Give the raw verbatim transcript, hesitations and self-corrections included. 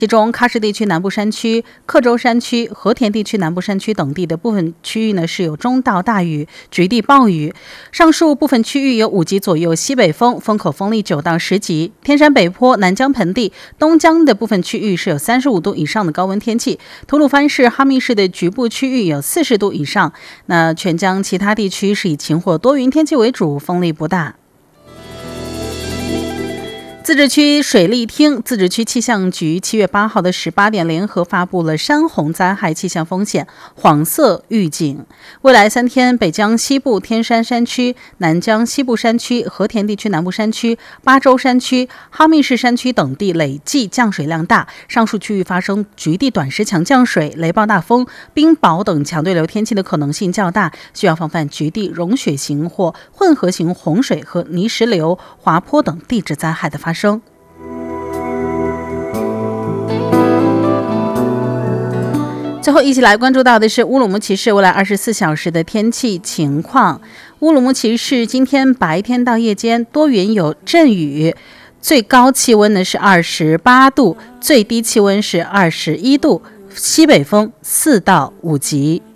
其中喀什地区南部山区、克州山区、和田地区南部山区等地的部分区域呢是有中到大雨，局地暴雨。上述部分区域有五级左右西北风，风口风力九到十级。天山北坡、南疆盆地、东疆的部分区域是有三十五度以上的高温天气。吐鲁番市、哈密市的局部区域有四十度以上。那全疆其他地区是以晴或多云天气为主，风力不大。自治区水利厅、自治区气象局七月八号的十八点联合发布了山洪灾害气象风险黄色预警。未来三天，北疆西部天山山区、南疆西部山区、和田地区南部山区、巴州山区、哈密市山区等地累计降水量大，上述区域发生局地短时强降水、雷暴大风、冰雹等强对流天气的可能性较大，需要防范局地融雪型或混合型洪水和泥石流、滑坡等地质灾害的发生。最后一起来关注到的是乌鲁木齐市未来二十四小时的天气情况。乌鲁木齐市今天白天到夜间多云有阵雨，最高气温呢是二十八度，最低气温是二十一度，西北风四到五级。